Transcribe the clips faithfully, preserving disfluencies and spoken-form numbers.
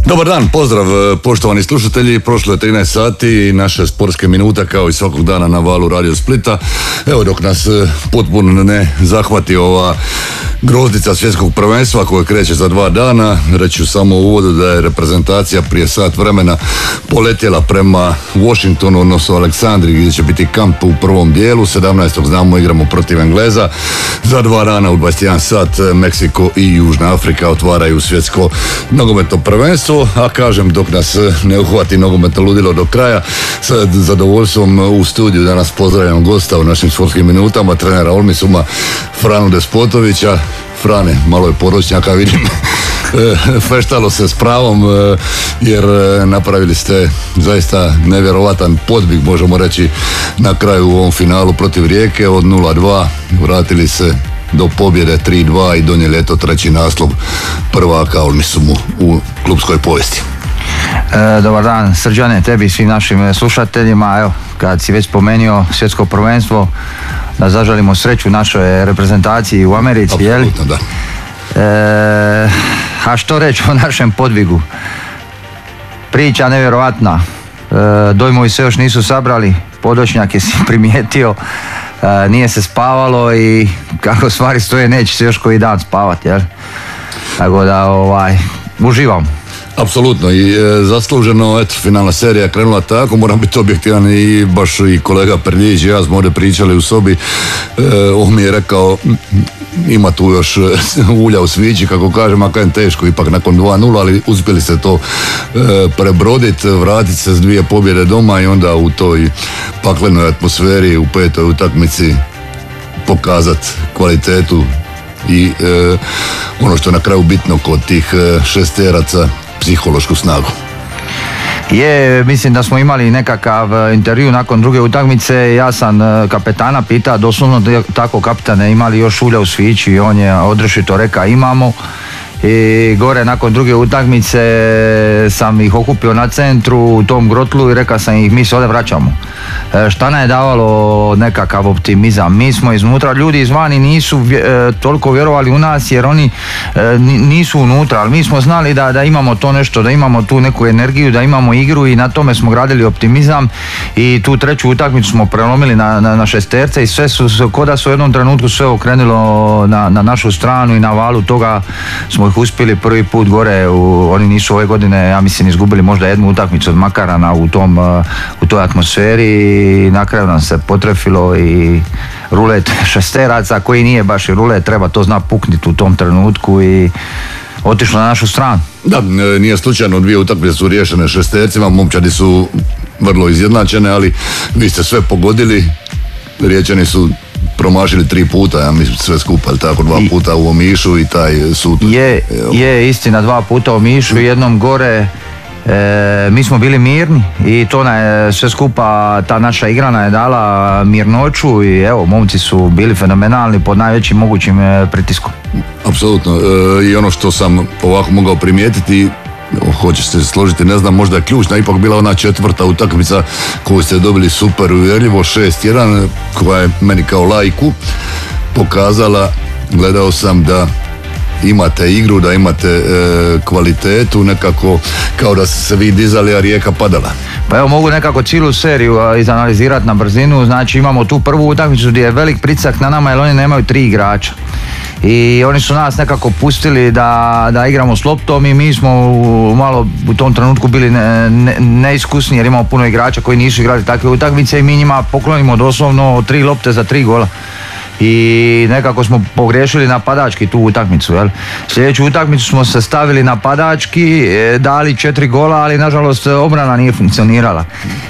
Dobar dan, pozdrav poštovani slušatelji. Prošlo je trinaest sati, naše sportske minuta kao i svakog dana na valu Radio Splita. Evo dok nas potpuno ne zahvati ova grozdica svjetskog prvenstva koja kreće za dva dana, reću samo u uvodu da je reprezentacija prije sat vremena poletjela prema Washingtonu, odnosno Aleksandri, gdje će biti kamp u prvom dijelu. sedamnaestog znamo igramo protiv Engleza. Za dva dana u dvadeset jedan sat Meksiko i Južna Afrika otvaraju svjetsko nogometno prvenstvo. A kažem, dok nas ne uhvati nogometno ludilo do kraja, sa zadovoljstvom u studiju danas pozdravljam gosta u našim sportskim minutama, trenera Olmisuma, Franu Despotovića. Frane, malo je poročnjaka, vidim. Feštalo se s pravom, jer napravili ste zaista nevjerovatan podvig, možemo reći, na kraju u ovom finalu protiv Rijeke. Od nula dva vratili se do pobjede tri dva i donijeli eto treći naslov prvaka Olmisumu u klubskoj povijesti. E, dobar dan Srđane, tebi i svim našim slušateljima. Evo, kad si već spomenuo svjetsko prvenstvo, da zaželimo sreću našoj reprezentaciji u Americi. Apsolutno, da. E, a što reći o našem podvigu? Priča nevjerovatna. E, dojmovi se još nisu sabrali, podočnjak je si primijetio. Uh, nije se spavalo i kako stvari stoje neće se još koji dan spavati, jel? Tako da ovaj, uživam. Apsolutno i e, zasluženo, eto, finalna serija je krenula tako, moram biti objektivan i baš i kolega Perljić i ja smo ovdje pričali u sobi, e, on mi je rekao, ima tu još ulja u svići, kako kažem, a kajem teško, ipak nakon dva nula, ali uspjeli se to e, prebroditi, vratiti se s dvije pobjede doma i onda u toj paklenoj atmosferi u petoj utakmici pokazati kvalitetu i e, ono što je na kraju bitno kod tih e, šesteraca, psihološku snagu. Je, mislim da smo imali nekakav intervju nakon druge utakmice. Ja sam kapetana pitao, doslovno tako kapitane, imali još ulja u svići i on je odrešito rekao imamo. I gore nakon druge utakmice sam ih okupio na centru u tom grotlu i rekao sam ih mi se ovdje vraćamo. E, šta nam je davalo nekakav optimizam? Mi smo iznutra, ljudi izvani nisu e, toliko vjerovali u nas jer oni e, nisu unutra, ali mi smo znali da, da imamo to nešto, da imamo tu neku energiju, da imamo igru i na tome smo gradili optimizam i tu treću utakmicu smo prelomili na, na, na šesterce i sve su, ko da su u jednom trenutku sve okrenulo na, na našu stranu i na valu toga smo ih uspjeli prvi put gore. U, oni nisu ove godine, ja mislim, izgubili možda jednu utakmicu od Makarana u, tom, u toj atmosferi i na kraju nam se potrefilo i rulet šesteraca koji nije baš i rulet, treba to zna pukniti u tom trenutku i otišlo na našu stranu. Da, nije slučajno, dvije utakmice su riješene šestercima, momčadi su vrlo izjednačene, ali vi ste sve pogodili, Riječani su promašili tri puta, ja mislim sve skupa, ali tako, dva puta u Omišu i taj sud. Je, je istina, dva puta u Omišu, jednom gore. E, mi smo bili mirni i to na je sve skupa, ta naša igrana je dala mirnoću i evo, momci su bili fenomenalni pod najvećim mogućim pritiskom. Apsolutno, e, i ono što sam ovako mogao primijetiti, hoće se složiti, ne znam, možda je ključna ipak bila ona četvrta utakmica koju ste dobili super uvjerljivo, šest jedan, koja je meni kao laiku pokazala, gledao sam da imate igru, da imate e, kvalitetu, nekako kao da ste se vi dizali, a Rijeka padala. Pa evo, mogu nekako cijelu seriju izanalizirati na brzinu. Znači imamo tu prvu utakmicu gdje je velik pritisak na nama jer oni nemaju tri igrača. I oni su nas nekako pustili da, da igramo s loptom i mi smo u, malo u tom trenutku bili ne, ne, neiskusni jer imamo puno igrača koji nisu igrali takve utakmice i mi njima poklonimo doslovno tri lopte za tri gola. I nekako smo pogriješili napadački tu utakmicu, jel? Sljedeću utakmicu smo se stavili napadački, dali četiri gola, ali nažalost obrana nije funkcionirala.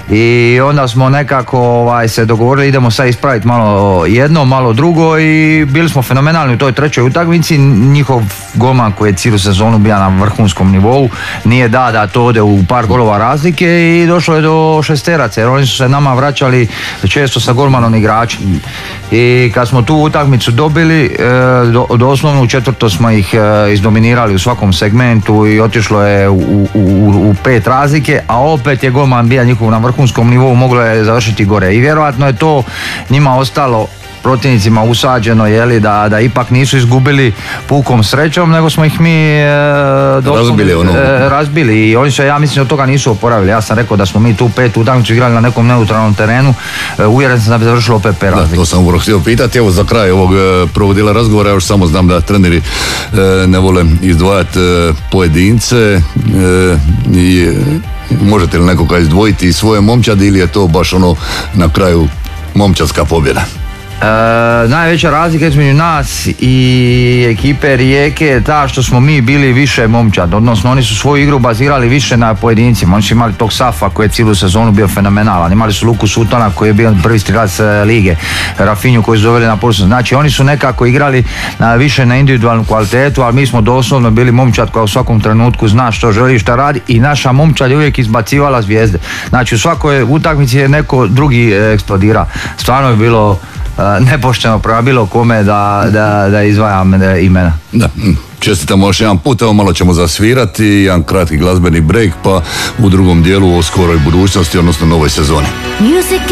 I onda smo nekako ovaj, se dogovorili idemo sad ispraviti malo jedno, malo drugo i bili smo fenomenalni u toj trećoj utakmici. Njihov golman koji je cijelu sezonu bio na vrhunskom nivou nije da da to ode u par golova razlike i došlo je do šesteraca jer oni su se nama vraćali često sa golmanom igračem. I kad smo tu utakmicu dobili, do, doslovno u četvrto smo ih izdominirali u svakom segmentu i otišlo je u, u, u, u pet razlike, a opet je golman bio njihov na vrhunskom nivou, moglo je završiti gore. I vjerojatno je to njima ostalo protivnicima usađeno, jeli, da, da ipak nisu izgubili pukom srećom, nego smo ih mi e, doslovno, razbili, ono. e, razbili i oni se, ja mislim, od toga nisu oporavili. Ja sam rekao da smo mi tu pet utakmicu igrali na nekom neutralnom terenu, e, uvjeren sam da bi završilo opet pet razlike. Da, to sam upravo htio pitati. Evo za kraj ovog e, prvog dijela razgovora, još samo znam da treneri e, ne vole izdvajati e, pojedince e, i e, možete li nekoga izdvojiti iz svoje momčadi ili je to baš ono na kraju momčadska pobjeda? E, najveća razlika između nas i ekipe Rijeke je ta što smo mi bili više momčad, odnosno oni su svoju igru bazirali više na pojedincima. Oni su imali tog Safa koji je cijelu sezonu bio fenomenalan, imali su Luku Sutana koji je bio prvi strelac lige, Rafinju koji su doveli na polučas. Znači oni su nekako igrali na, više na individualnu kvalitetu, ali mi smo doslovno bili momčad koja u svakom trenutku zna što želi i šta radi i naša momčad je uvijek izbacivala zvijezde. Znači u svakoj utakmici je neko drugi eksplodira. Stvarno je bilo nepošteno prema bilo kome da, da, da izdvajam imena. Da, čestitamo još jedan put, evo malo ćemo zasvirati, jedan kratki glazbeni break, pa u drugom dijelu o skoroj budućnosti, odnosno novoj sezoni.